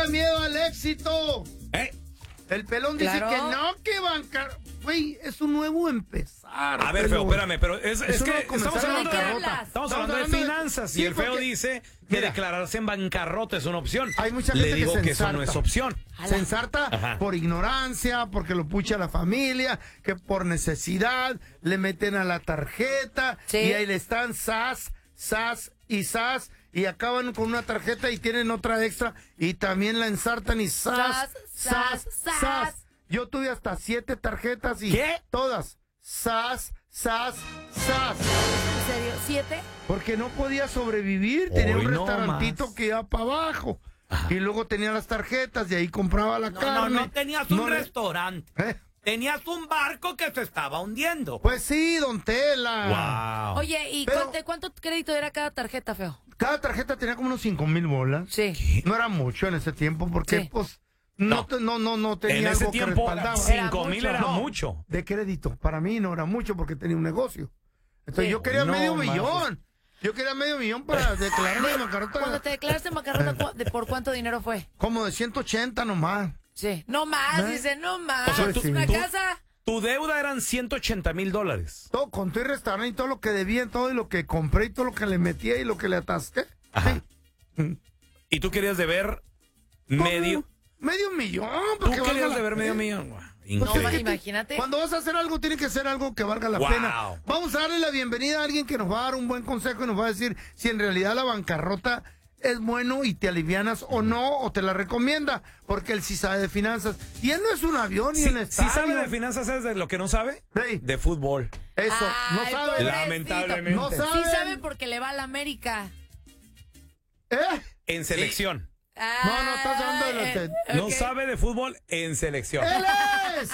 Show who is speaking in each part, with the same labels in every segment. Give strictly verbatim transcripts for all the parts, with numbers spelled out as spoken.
Speaker 1: tenga miedo al éxito.
Speaker 2: ¿Eh?
Speaker 1: El pelón dice
Speaker 3: Claro.
Speaker 1: que no, que bancar... Güey, es un nuevo empezar.
Speaker 2: A ver,
Speaker 1: pelón.
Speaker 2: Feo, espérame, pero es, es
Speaker 1: Es un
Speaker 2: que
Speaker 1: nuevo comenzar
Speaker 2: estamos
Speaker 1: en
Speaker 2: hablando, de,
Speaker 3: bancarrota.
Speaker 2: estamos
Speaker 1: Estamos
Speaker 2: hablando de
Speaker 1: hablando de-
Speaker 2: finanzas
Speaker 1: sí,
Speaker 2: y el Feo
Speaker 1: porque-
Speaker 2: dice que
Speaker 1: Mira.
Speaker 2: declararse en bancarrota es una opción.
Speaker 1: Hay mucha
Speaker 2: Le
Speaker 1: gente que
Speaker 2: digo
Speaker 1: se
Speaker 2: que eso no
Speaker 1: ensarta.
Speaker 2: es opción.
Speaker 1: Se ensarta
Speaker 2: Ajá.
Speaker 1: por ignorancia, porque lo pucha la familia, que por necesidad le meten a la tarjeta
Speaker 3: Sí.
Speaker 1: y ahí le están sas, sas y sas y acaban con una tarjeta y tienen otra extra y también la ensartan y sas,
Speaker 3: Sas,
Speaker 1: sas,
Speaker 3: sas,
Speaker 1: sas.
Speaker 3: sas.
Speaker 1: Yo tuve hasta siete tarjetas y
Speaker 2: ¿Qué?
Speaker 1: todas sas, sas, sas.
Speaker 3: ¿En serio? ¿Siete?
Speaker 1: Porque no podía sobrevivir, tenía un
Speaker 2: Hoy no
Speaker 1: restaurantito
Speaker 2: más.
Speaker 1: que iba para abajo. Y luego tenía las tarjetas y ahí compraba la
Speaker 4: No,
Speaker 1: carne.
Speaker 4: no, no tenías un
Speaker 1: No le-
Speaker 4: restaurante.
Speaker 1: ¿Eh?
Speaker 4: Tenías un barco que se estaba hundiendo.
Speaker 1: Pues sí, don Tela.
Speaker 2: Wow.
Speaker 3: Oye, ¿y
Speaker 1: Pero-
Speaker 3: cuánto, cuánto crédito era cada tarjeta, Feo?
Speaker 1: Cada tarjeta tenía como unos cinco mil bolas.
Speaker 3: Sí.
Speaker 1: No era mucho en ese tiempo porque,
Speaker 3: Sí.
Speaker 1: pues, no,
Speaker 2: No.
Speaker 1: te- no, no, no tenía
Speaker 2: En ese
Speaker 1: algo que
Speaker 2: tiempo,
Speaker 1: respaldaba.
Speaker 2: cinco mil era
Speaker 1: No,
Speaker 2: mucho.
Speaker 1: de crédito. Para mí no era mucho porque tenía un negocio. Entonces
Speaker 3: Sí.
Speaker 1: yo quería
Speaker 2: No,
Speaker 1: medio
Speaker 2: más.
Speaker 1: millón. Yo quería medio millón para declararme de
Speaker 3: Cuando
Speaker 1: bancarrota.
Speaker 3: te declaraste en bancarrota, ¿cu- de ¿por cuánto dinero fue?
Speaker 1: Como de ciento ochenta nomás.
Speaker 3: Sí. No más,
Speaker 1: ¿Eh?
Speaker 3: dice, no más.
Speaker 2: O sea,
Speaker 1: tú-
Speaker 3: ¿Una
Speaker 1: tú-
Speaker 3: casa?
Speaker 2: Tu deuda eran ciento ochenta mil dólares.
Speaker 1: Todo, con todo el restaurante y todo lo que debía, todo y lo que compré y todo lo que le metía y lo que le atasqué.
Speaker 2: Ajá.
Speaker 1: Sí.
Speaker 2: Y tú querías deber medio.
Speaker 1: ¿Cómo? Medio millón.
Speaker 2: Tú
Speaker 1: para que valga
Speaker 2: querías
Speaker 1: la
Speaker 2: deber medio
Speaker 1: pena.
Speaker 2: millón. Guau,
Speaker 1: Pues
Speaker 3: No,
Speaker 2: increíble.
Speaker 1: es que
Speaker 3: imagínate.
Speaker 1: Cuando vas a hacer algo, tiene que ser algo que valga la
Speaker 2: Wow.
Speaker 1: pena. Vamos a darle la bienvenida a alguien que nos va a dar un buen consejo y nos va a decir si en realidad la bancarrota es bueno y te alivianas o no, o te la recomienda, porque él sí sabe de finanzas. Y él no es un avión ni
Speaker 2: Sí,
Speaker 1: un
Speaker 2: sí
Speaker 1: estadio.
Speaker 2: sabe de finanzas, ¿sabes de lo que no sabe?
Speaker 1: Sí.
Speaker 2: De fútbol.
Speaker 1: Eso, no
Speaker 3: Ay,
Speaker 1: sabe.
Speaker 3: pobrecito.
Speaker 2: Lamentablemente.
Speaker 1: No
Speaker 3: Sí
Speaker 1: sabe.
Speaker 3: sabe porque le va a la América.
Speaker 1: ¿Eh?
Speaker 2: En selección.
Speaker 1: No, no, estás hablando de la
Speaker 3: Ah,
Speaker 1: que-
Speaker 3: eh,
Speaker 2: No
Speaker 3: ok.
Speaker 2: sabe de fútbol en selección.
Speaker 1: ¡Él es!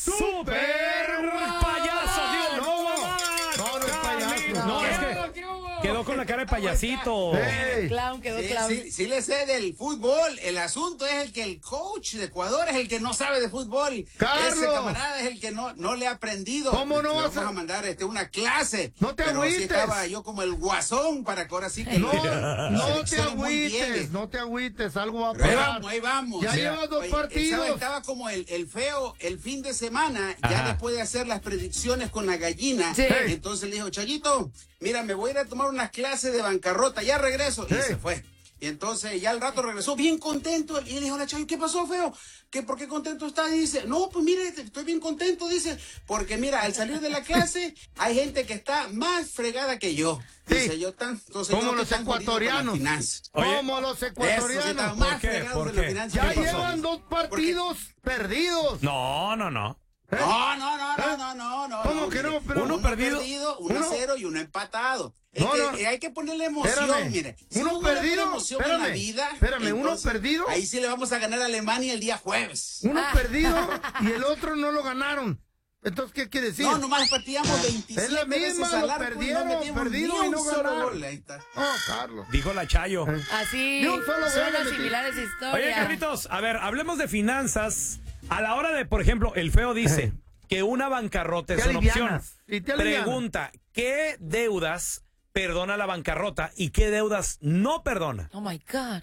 Speaker 2: ¡Super payaso, tío!
Speaker 1: No, no, no es payaso.
Speaker 2: No, es que quedó con la cara de payasito.
Speaker 1: Ey.
Speaker 3: Clown, quedó
Speaker 5: Sí,
Speaker 3: clown.
Speaker 5: sí, sí le sé del fútbol. El asunto es el que el coach de Ecuador es el que no sabe de fútbol.
Speaker 1: Carlos.
Speaker 5: Ese camarada es el que no, no le ha aprendido.
Speaker 1: ¿Cómo no
Speaker 5: Le
Speaker 1: vas
Speaker 5: vamos
Speaker 1: a-
Speaker 5: a mandar este, una clase.
Speaker 1: No te
Speaker 5: Pero sí
Speaker 1: agüites.
Speaker 5: estaba yo como el guasón para que ahora sí que
Speaker 1: No,
Speaker 5: la
Speaker 1: no te
Speaker 5: selección muy bien.
Speaker 1: agüites, no te agüites, algo va a
Speaker 5: Pero ahí
Speaker 1: pasar.
Speaker 5: vamos, ahí vamos.
Speaker 1: Ya
Speaker 5: Mira,
Speaker 1: llevas dos
Speaker 5: oye,
Speaker 1: partidos.
Speaker 5: ¿sabe? Estaba como el, el feo el fin de semana,
Speaker 2: Ajá.
Speaker 5: ya después de hacer las predicciones con la gallina.
Speaker 3: Sí.
Speaker 5: Entonces le dijo, Chayito, mira, me voy a ir a tomar unas clases de bancarrota, ya regreso. Y
Speaker 1: Sí.
Speaker 5: se fue. Y entonces ya al rato regresó bien contento. Y le dijo a la Chayo, ¿qué pasó, feo? ¿Qué, ¿Por qué contento está? Y dice, no, pues mire, estoy bien contento, dice, porque mira, al salir de la clase hay gente que está más fregada que yo.
Speaker 1: Sí.
Speaker 5: Dice yo, tan, entonces
Speaker 1: Como
Speaker 5: yo no
Speaker 1: los
Speaker 5: estoy tan jodido con las
Speaker 1: ecuatorianos.
Speaker 5: finanzas.
Speaker 2: Oye,
Speaker 1: Como los
Speaker 5: Eso, que están
Speaker 1: ecuatorianos.
Speaker 5: más
Speaker 2: ¿Por qué?
Speaker 5: fregados
Speaker 2: ¿Por
Speaker 5: de las
Speaker 2: qué?
Speaker 5: finanzas.
Speaker 1: Ya
Speaker 2: ¿Qué pasó?
Speaker 1: llevan dos partidos perdidos.
Speaker 2: No, no, no.
Speaker 5: No, no, no, no, no, no, no.
Speaker 1: ¿Cómo
Speaker 5: no,
Speaker 1: que no?
Speaker 5: mire,
Speaker 1: Pero-
Speaker 2: Uno perdido.
Speaker 5: uno
Speaker 1: Uno-
Speaker 5: a cero y uno empatado. Es
Speaker 1: No,
Speaker 5: que,
Speaker 1: no.
Speaker 5: eh, hay que ponerle emoción,
Speaker 1: Espérame.
Speaker 5: mire. Si
Speaker 1: Uno
Speaker 5: uno le pone
Speaker 1: perdido,
Speaker 5: emoción en
Speaker 1: espérame,
Speaker 5: la vida,
Speaker 1: espérame, uno
Speaker 5: entonces,
Speaker 1: perdido.
Speaker 5: Ahí sí le vamos a ganar a Alemania el día jueves.
Speaker 1: Uno
Speaker 3: Ah.
Speaker 1: perdido y el otro no lo ganaron. Entonces, ¿qué quiere decir?
Speaker 5: No, nomás partíamos veintisiete
Speaker 1: Es la misma,
Speaker 5: veces
Speaker 1: lo
Speaker 5: al arco y
Speaker 1: perdieron,
Speaker 5: no metimos
Speaker 1: perdieron
Speaker 5: ni
Speaker 1: y
Speaker 5: un
Speaker 1: no
Speaker 5: solo
Speaker 1: ganaron.
Speaker 5: gol. Ahí está.
Speaker 1: Oh, Carlos.
Speaker 2: Dijo la Chayo.
Speaker 3: Así
Speaker 1: Ni un solo gol le
Speaker 3: suenan
Speaker 1: metí.
Speaker 3: similares historias.
Speaker 2: Oye, Carlitos, a ver, hablemos de finanzas. A la hora de, por ejemplo, el feo dice que una bancarrota es
Speaker 1: Te
Speaker 2: una opción.
Speaker 1: alivianas, y te alivianas.
Speaker 2: Pregunta, ¿qué deudas perdona la bancarrota y qué deudas no perdona?
Speaker 3: Oh my God.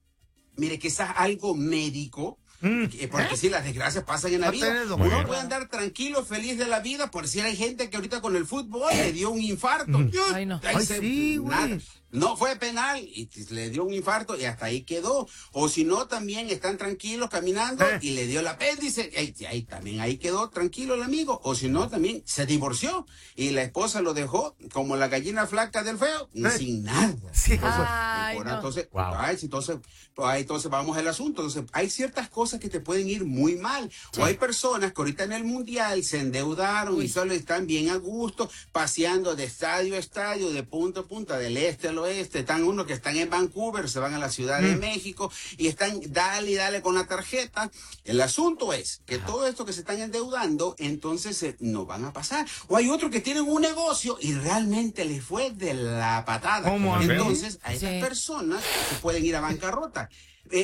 Speaker 5: Mire, que es algo médico. eh, Porque si las desgracias pasan en la
Speaker 1: No
Speaker 5: vida.
Speaker 1: tenés
Speaker 5: Uno
Speaker 1: doctor.
Speaker 5: puede andar tranquilo, feliz de la vida, por si hay gente que ahorita con el fútbol le dio un infarto.
Speaker 3: Ay, no.
Speaker 1: Ay, sí, güey.
Speaker 5: nada. No fue penal y t- le dio un infarto y hasta ahí quedó. O si no, también están tranquilos caminando
Speaker 1: Eh.
Speaker 5: y le dio el apéndice. Ahí, ahí también ahí quedó tranquilo el amigo. O si no, también se divorció y la esposa lo dejó como la gallina flaca del feo,
Speaker 1: Eh.
Speaker 5: sin nada.
Speaker 1: Sí,
Speaker 3: Ay,
Speaker 5: Por-
Speaker 3: no.
Speaker 5: Entonces,
Speaker 2: Wow.
Speaker 5: ay, sí, entonces, pues, ahí entonces vamos al asunto. Entonces, hay ciertas cosas que te pueden ir muy mal. O hay personas que ahorita en el mundial se endeudaron
Speaker 3: Uy.
Speaker 5: y solo están bien a gusto, paseando de estadio a estadio, de punta a punta, del este al oeste. Están unos que están en Vancouver, se van a la Ciudad de México y están dale y dale con la tarjeta. El asunto es que todo esto que se están endeudando, entonces eh, no van a pasar. O hay otros que tienen un negocio y realmente les fue de la patada.
Speaker 1: ¿Cómo,
Speaker 5: Entonces, a
Speaker 3: Sí.
Speaker 5: esas personas se pueden ir a bancarrota.